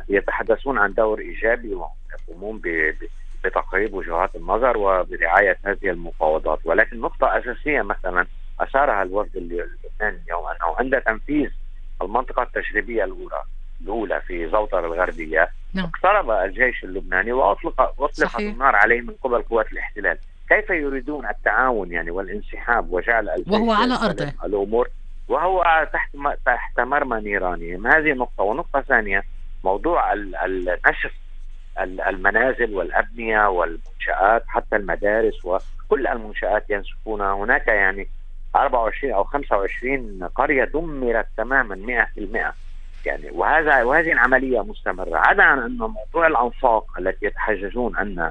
يتحدثون عن دور إيجابي ويقومون بتقريب وجهات النظر وبرعاية هذه المفاوضات. ولكن نقطة أساسية مثلا أشارها الوفد اللبناني اليوم أنه عند تنفيذ المنطقة التجريبية الأولى في زوطر الغربية اقترب الجيش اللبناني وأطلقت النار عليه من قبل قوات الاحتلال. كيف يريدون التعاون يعني والانسحاب وجعل الجيش وهو على أرضه الأمور وهو تحت مرمى نيراني؟ هذه نقطة. ونقطة ثانية موضوع نشف المنازل والأبنية والمنشآت حتى المدارس وكل المنشآت ينسفونها. هناك يعني 24 أو 25 قرية دمرت تماما 100%. يعني وهذه العملية مستمرة. عدا عن أن موضوع الأنفاق التي يتحججون أن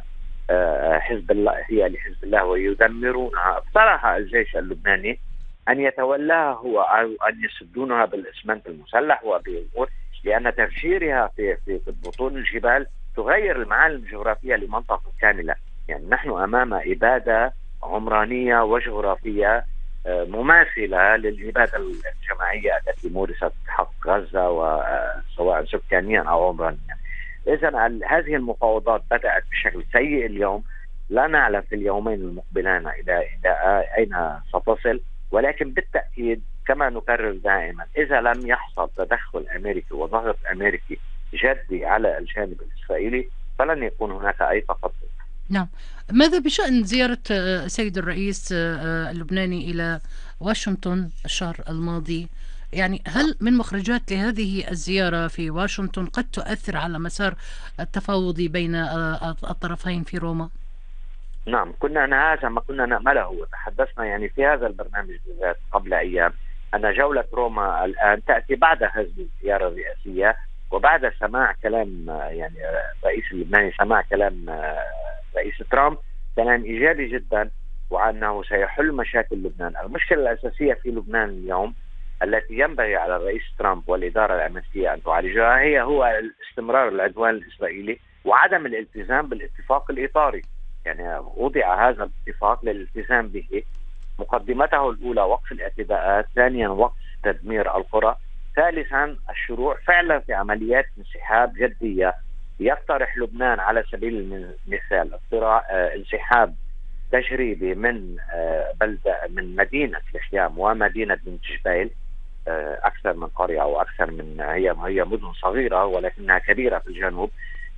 حزب الله هي لحزب الله ويدمرونها، اقترح الجيش اللبناني أن يتولاها هو أو أن يسدونها بالإسمنت المسلح وبالأمور، لأن تفجيرها في بطون الجبال تغير المعالم الجغرافية لمنطقة كاملة. يعني نحن أمام إبادة عمرانية وجغرافية مماثلة للإبادة الجماعية التي مورست حق غزة وسواء سكانيا أو عمرانيا. إذن هذه المفاوضات بدأت بشكل سيء اليوم. لا نعلم في اليومين المقبلين إلى أين ستصل، ولكن بالتأكيد كما نكرر دائما إذا لم يحصل تدخل أمريكي وضغط أمريكي جدي على الجانب الإسرائيلي فلن يكون هناك أي تقدم. نعم. ماذا بشأن زيارة السيد الرئيس اللبناني إلى واشنطن الشهر الماضي؟ يعني هل من مخرجات لهذه الزيارة في واشنطن قد تؤثر على مسار التفاوض بين الطرفين في روما؟ نعم، هذا ما كنا نأمله وتحدثنا يعني في هذا البرنامج بالذات قبل أيام أن جولة روما الآن تأتي بعد هذه الزيارة الرئاسية وبعد سماع كلام يعني الرئيس اللبناني، سماع كلام رئيس ترامب، كلام إيجابي جدا وأنه سيحل مشاكل لبنان. المشكلة الأساسية في لبنان اليوم التي ينبغي على الرئيس ترامب والإدارة الأمريكية أن تعالجها هو استمرار العدوان الإسرائيلي وعدم الالتزام بالاتفاق الإطاري. يعني وضع هذا الاتفاق للالتزام به. مقدمته الأولى وقف الاعتداءات، ثانيا وقف تدمير القرى، ثالثا الشروع فعلا في عمليات انسحاب جدية. يقترح لبنان على سبيل المثال انسحاب تجريبي من من مدينة الخيام ومدينة بنت جبيل، أكثر من قرية أو أكثر من هي مدن صغيرة ولكنها كبيرة في الجنوب.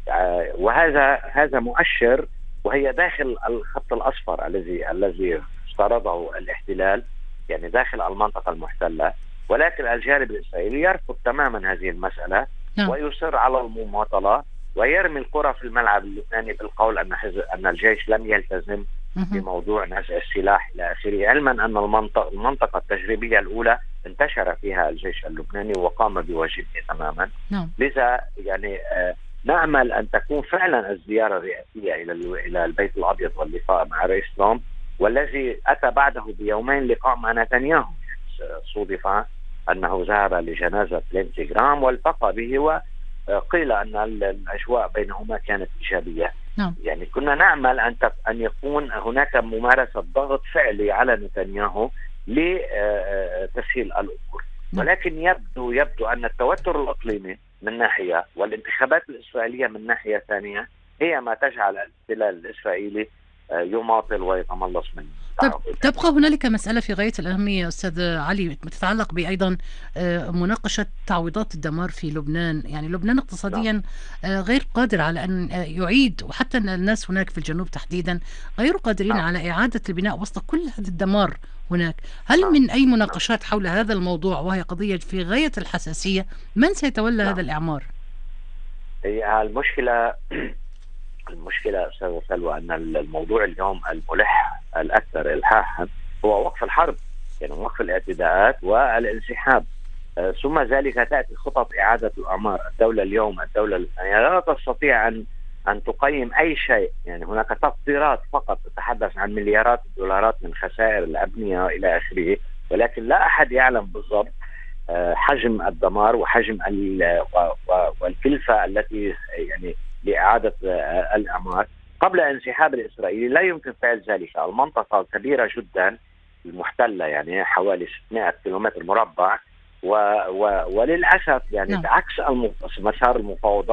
وهذا مؤشر، وهي داخل الخط الأصفر الذي افترضه الاحتلال، يعني داخل المنطقة المحتلة. ولكن الجانب الإسرائيلي يرفض تماما هذه المسألة ويصر على المماطلة ويرمي الكرة في الملعب اللبناني بالقول أن الجيش لم يلتزم بموضوع نزع السلاح إلى آخره، علما أن المنطقة التجريبية الأولى انتشر فيها الجيش اللبناني وقام بواجبه تماما. لذا يعني نأمل أن تكون فعلا الزيارة الرئاسية إلى البيت الأبيض واللقاء مع رئيس ترامب، والذي أتى بعده بيومين لقاء مع نتنياهو. صودف أنه ذهب لجنازة لينسي جرام والتقى به وقيل أن الأجواء بينهما كانت إيجابية. يعني كنا نأمل أن يكون هناك ممارسة ضغط فعلي على نتنياهو لتسهيل الأمور. ولكن يبدو أن التوتر الإقليمي من ناحية والانتخابات الإسرائيلية من ناحية ثانية هي ما تجعل الاحتلال الإسرائيلي يماطل ويتملص منه. تبقى هنالك مسألة في غاية الأهمية أستاذ علي تتعلق بأيضا مناقشة تعويضات الدمار في لبنان. يعني لبنان اقتصاديا غير قادر على أن يعيد، وحتى أن الناس هناك في الجنوب تحديدا غير قادرين على إعادة البناء وسط كل هذا الدمار هناك. هل من أي مناقشات حول هذا الموضوع وهي قضية في غاية الحساسية؟ من سيتولى هذا الإعمار؟ المشكلة أستاذ سلوى أن الموضوع اليوم الملح الأكثر إلحاحا هو وقف الحرب، يعني وقف الاعتداءات والانسحاب. ثم ذلك تأتي خطط إعادة الأعمار. الدولة اليوم اللبنانية لا تستطيع أن تقيم أي شيء. يعني هناك تقديرات فقط تتحدث عن مليارات الدولارات من خسائر الأبنية إلى آخره، ولكن لا أحد يعلم بالضبط حجم الدمار وحجم والكلفة التي يعني لإعادة الأعمار. قبل انسحاب الإسرائيلي لا يمكن فعل ذلك. المنطقة كبيرة جدا المحتلة، يعني حوالي 600 كيلومتر مربع، وللأسف يعني عكس مسار المفاوضات